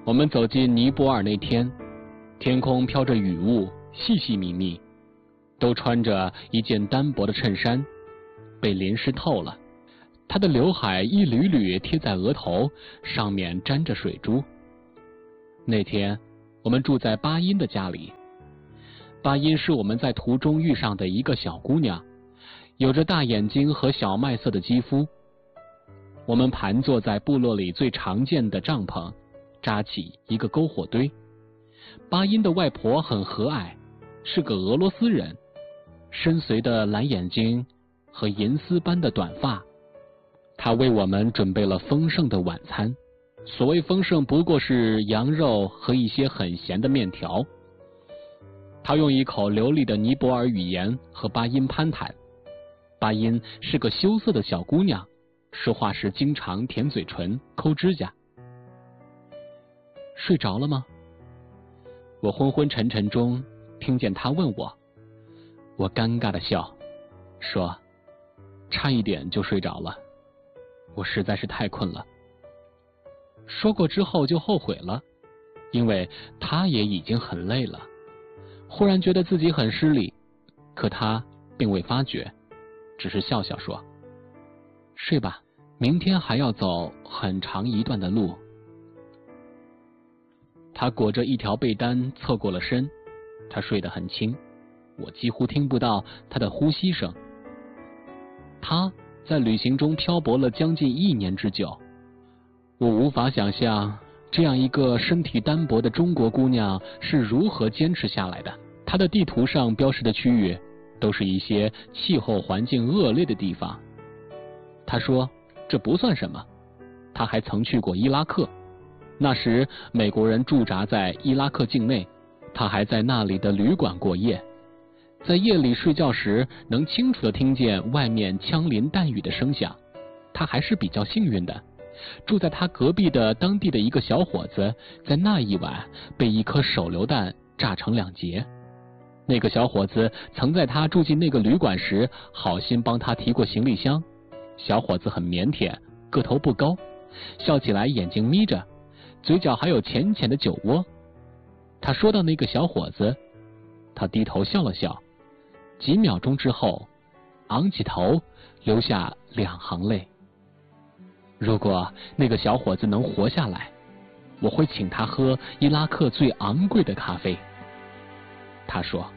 我们走进尼泊尔那天，天空飘着雨雾，细细密密，都穿着一件单薄的衬衫，被淋湿透了。他的刘海一缕缕贴在额头，上面沾着水珠。那天我们住在巴音的家里，巴音是我们在途中遇上的一个小姑娘，有着大眼睛和小麦色的肌肤。我们盘坐在部落里最常见的帐篷，扎起一个篝火堆。巴音的外婆很和蔼，是个俄罗斯人，深邃的蓝眼睛和银丝般的短发。她为我们准备了丰盛的晚餐，所谓丰盛不过是羊肉和一些很咸的面条。她用一口流利的尼泊尔语言和巴音攀谈。巴音是个羞涩的小姑娘，说话时经常舔嘴唇、抠指甲。睡着了吗？我昏昏沉沉中听见她问我，我尴尬的笑，说差一点就睡着了，我实在是太困了。说过之后就后悔了，因为她也已经很累了。忽然觉得自己很失礼，可她并未发觉，只是笑笑说，睡吧，明天还要走很长一段的路。她裹着一条被单侧过了身，她睡得很轻，我几乎听不到她的呼吸声。她在旅行中漂泊了将近1年之久，我无法想象这样一个身体单薄的中国姑娘是如何坚持下来的。她的地图上标示的区域都是一些气候环境恶劣的地方。她说这不算什么，她还曾去过伊拉克，那时美国人驻扎在伊拉克境内，她还在那里的旅馆过夜，在夜里睡觉时能清楚地听见外面枪林弹雨的声响。她还是比较幸运的，住在她隔壁的当地的一个小伙子在那一晚被一颗手榴弹炸成2截。那个小伙子曾在他住进那个旅馆时好心帮他提过行李箱。小伙子很腼腆，个头不高，笑起来眼睛眯着，嘴角还有浅浅的酒窝。他说到那个小伙子，他低头笑了笑，几秒钟之后昂起头，流下2行泪。如果那个小伙子能活下来，我会请他喝伊拉克最昂贵的咖啡。他说